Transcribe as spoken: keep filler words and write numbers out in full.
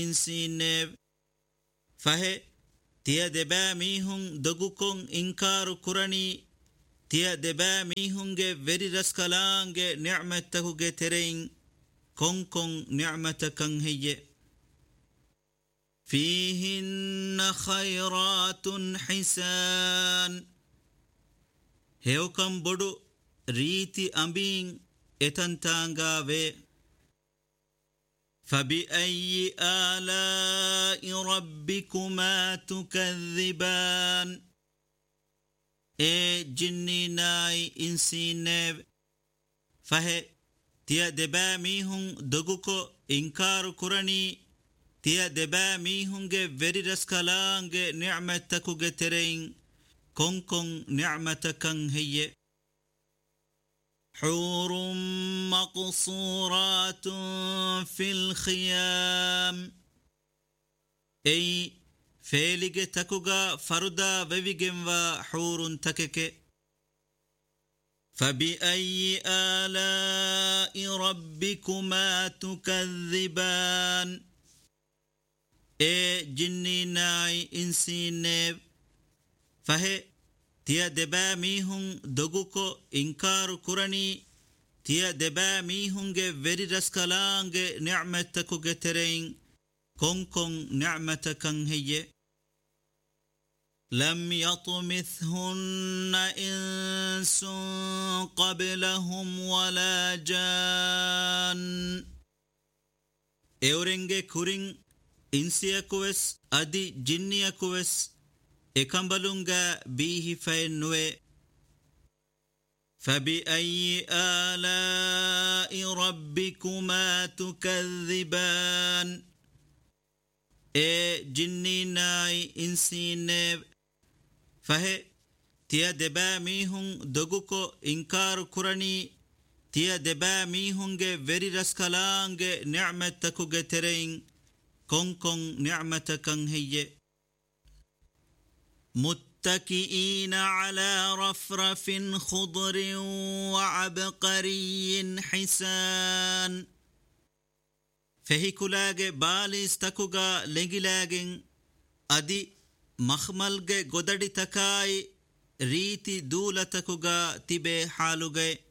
insinev fahe tiya deba mihun dogukon inkaru kurani tiya deba mihunge veri raskalange ni'matakuge terein konkon ni'matakan heye فيهن خيرات حسان هيوكم بدو ريتي أمبين اتنتانغاوي فبأي آلاء ربكما تكذبان اي جني ناي انسينيب فهي تيا دبا ميهن دغوكو انكار كراني تيا دبا ميهنگه veri raskalange ni'matakuge terein konkon ni'matakan heye حور مقصورات في الخيام أي فيلج تكوغا فردا ويجم وحور تكك فبأي آلاء ربكما تكذبان اي جني ناي انسينيب فهي تيا دبا ميهن دغوكو انكار كراني تيا دبا ميهنگه veri raskalange ni'matakuge terein konkon ni'matakan heye لم يطمثهن إنس قبلهم ولا جان اورنگه كورين إنسيكوس أدي جنيكوس إكمبلونغا بيه فينوي فبأي آلاء ربكما تكذبان إي جني ناي إنسينيب فهي تيا دبا ميهن دغوكو إنكار كراني تيا دبا ميهنگه veri raskalange ni'matakuge terein konkon ni'matakan heye متكئين على رفرف خضر وعبقري حسان فهيكولاغ باليستكوغا لنجلاغن أدي مخملغ غددي تكاي ريتي دولتكوغا تبه حالوغ